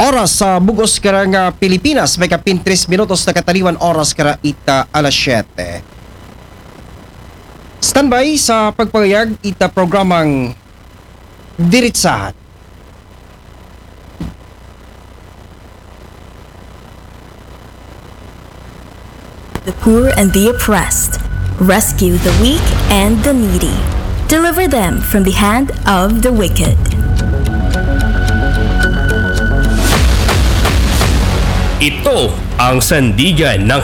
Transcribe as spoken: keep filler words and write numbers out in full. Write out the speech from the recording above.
oras sa bugos karang uh, Pilipinas, may kapin tres minutos na kataliwan oras kara ita alas siyete. Standby sa pagpagayag ita programang Diritsahan. The poor and the oppressed. Rescue the weak and the needy. Deliver them from the hand of the wicked. Ito ang sandigan ng